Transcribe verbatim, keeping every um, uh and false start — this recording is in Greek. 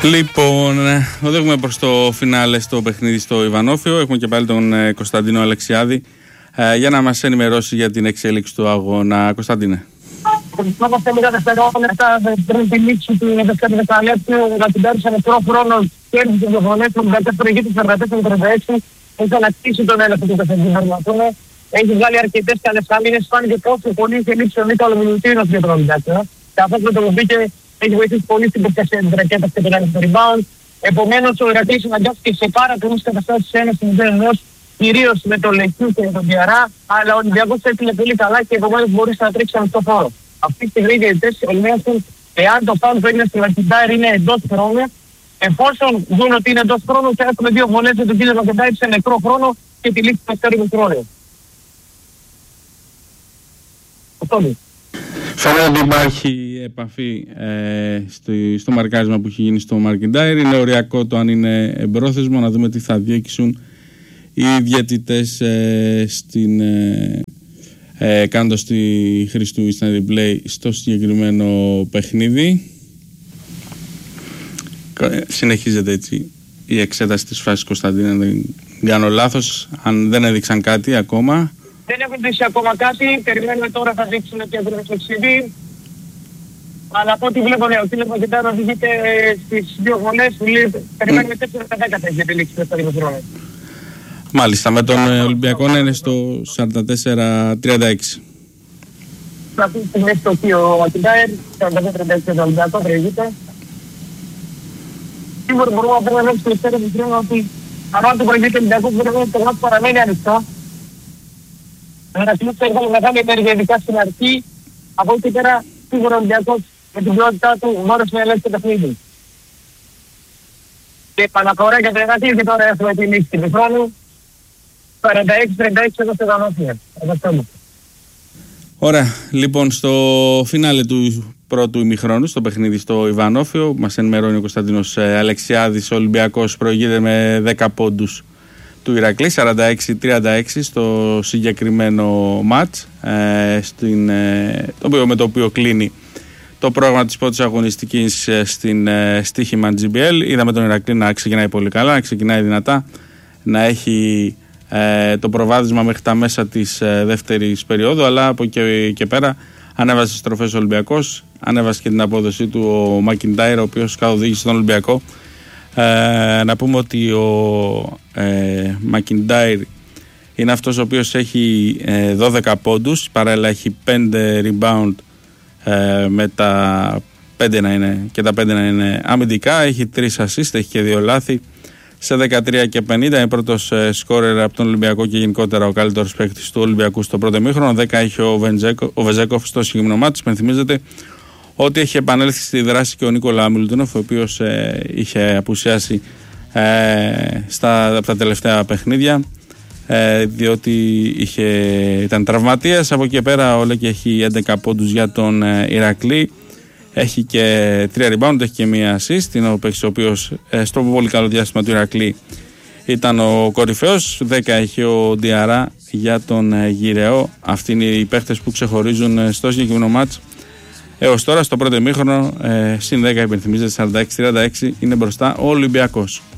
Λοιπόν, οδεύουμε προς το φινάλε στο παιχνίδι στο Ιβανόφιο. Έχουμε και πάλι τον Κωνσταντίνο Αλεξιάδη ε, για να μας ενημερώσει για την εξέλιξη του αγώνα. Κωνσταντίνε. Είμαστε λίγα δευτερόλεπτα πριν τη λήξη του δεύτερου δεκαλέπτου. Να την πέρασε νεκρό χρόνο κέρδισε τις διαφωνές του Μπέκας προηγείται σαράντα τέσσερα τριάντα έξι. Έχει ανακτήσει τον έλεγχο του παιχνιδιού. Έχει βγάλει αρκετές καλές άμυνες. Φάνηκε πόσο πολύ είχε λήξει ο Νίκο Αλουμινιουτίνος για τον Ολυμπιακό. Καθώς με το μπήκε έχει βοηθήσει πολύ στην προστασία της ρακέτας και τον έλεγχο rebound. Επομένως ο Ηρακλής αναγκάστηκε σε πάρα πολλές καταστάσεις ένα στην μηδέν, κυρίως με τον Λεκιού και τον Διαρά, αλλά ο Ολυμπιακός έφυγε πολύ καλά και επομένως μπορούσε να τρέξει ανοιχτό χώρο. Αυτή τη στιγμή οι διαιτητές ελέγχουν εάν το φάουλ που έγινε στη Μακιντάιρ είναι εντός χρόνου. Εφόσον δουν ότι είναι εντός χρόνου, και έχουμε δύο βολές για τον κύριο Μακιντάιρ σε νεκρό χρόνο και τη λήξη του δεύτερου χρόνου. Φαίνεται ότι υπάρχει επαφή ε, στο, στο μαρκάρισμα που έχει γίνει στο Μακιντάιρ. Είναι οριακό το αν είναι εμπρόθεσμο, να δούμε τι θα διοίκησουν οι διαιτητές ε, στην, ε, ε, κάνοντας τη χρήση του instant replay στο συγκεκριμένο παιχνίδι. Συνεχίζεται έτσι η εξέταση της φάσης, Κωνσταντίνα, αν δεν κάνω λάθος, αν δεν έδειξαν κάτι ακόμα. Δεν έχουν δείξει ακόμα κάτι, περιμένουμε τώρα θα δείξουν και ακριβώς το εξήντα. Αλλά από ό,τι βλέπω, ναι, ο κύριος Μακιντάιρ οδηγείται στις δύο βολές, περιμένουμε τέσσερα δέκα για τη λήξη του δεύτερου χρόνου. Μάλιστα, με τον Ολυμπιακό να είναι στο σαράντα τέσσερα τριάντα έξι. Αυτή τη στιγμή στο οποίο ο Μακιντάιρ, σαράντα τέσσερα τριάντα έξι το Ολυμπιακό προηγείται. Σίγουρα μπορούμε να πούμε στο δεύτερο χρόνο ότι αν το προηγείται ο Ολυμπιακός μπορεί το γράφει παραμένει ανοιχτό. Ένα κλείσει έχει μεγάλη ενέργεια ειδικά στην αρχή. Από εκεί πέρα σίγουρα ο Ολυμπιακός με την ποιότητά του μόνος να ελέγξει το παιχνίδι. Και επαναφορά για το εργατήριο και τώρα έχουμε τη λήξη του χρόνου. σαράντα έξι τριάντα έξι εδώ στο Ιβανόφιο. Ευχαριστώ. Ωραία. Λοιπόν, στο φινάλε του πρώτου ημιχρόνου, στο παιχνίδι στο Ιβανόφιο, μας ενημερώνει ο Κωνσταντίνος Αλεξιάδης, ο Ολυμπιακός προηγείται με δέκα πόντους του Ηρακλή, σαράντα έξι τριάντα έξι στο συγκεκριμένο μάτς, ε, στην, ε, το οποίο, με το οποίο κλείνει το πρόγραμμα της πρώτης αγωνιστικής ε, στην ε, στοίχημα τζι μπι ελ. Είδαμε τον Ηρακλή να ξεκινάει πολύ καλά, να ξεκινάει δυνατά, να έχει ε, το προβάδισμα μέχρι τα μέσα της ε, δεύτερης περίοδου, αλλά από εκεί και πέρα ανέβασε τις στροφές ο Ολυμπιακός, ανέβασε και την απόδοσή του ο Μακιντάιρ, ο οποίος καθοδήγησε τον Ολυμπιακό. Ε, να πούμε ότι ο ε, Μακιντάιρ είναι αυτός ο οποίος έχει ε, δώδεκα πόντους, παράλληλα έχει πέντε rebound ε, με τα πέντε να είναι, και τα πέντε να είναι αμυντικά, έχει τρεις assist, έχει και δύο λάθη σε δεκατρία και πενήντα, είναι πρώτος ε, σκόρερ από τον Ολυμπιακό και γενικότερα ο καλύτερος παίκτης του Ολυμπιακού στο πρώτο ημίχρονο. Δέκα έχει ο, Βεντζέκο, ο Βεζέκοφ στο συγκεκριμένο μάτι. Πενθυμίζεται ότι έχει επανέλθει στη δράση και ο Νίκολα Μιλουτίνοφ, ο οποίος ε, είχε απουσιάσει ε, στα, από τα τελευταία παιχνίδια, ε, διότι είχε, ήταν τραυματίας. Από εκεί πέρα ο Λέκη έχει έντεκα πόντους για τον ε, Ηρακλή, έχει και τρία rebound, έχει και μία assist. Είναι ο παίκτης ο οποίος ε, στο πολύ καλό διάστημα του Ηρακλή ήταν ο κορυφαίος. δέκα έχει ο Διαρά για τον ε, Γυραιό. Αυτοί είναι οι παίκτες που ξεχωρίζουν ε, στο συγκεκριμένο μάτς. Έως τώρα στο πρώτο ημίχρονο, ε, συν δέκα υπενθυμίζεται, σαράντα έξι τριάντα έξι είναι μπροστά ο Ολυμπιακός.